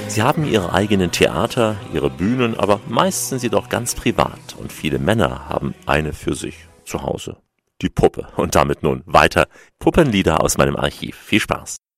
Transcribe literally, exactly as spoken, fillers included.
Sie haben ihre eigenen Theater, ihre Bühnen, aber meist sind sie doch ganz privat und viele Männer haben eine für sich zu Hause. Die Puppe. Und damit nun weiter Puppenlieder aus meinem Archiv. Viel Spaß!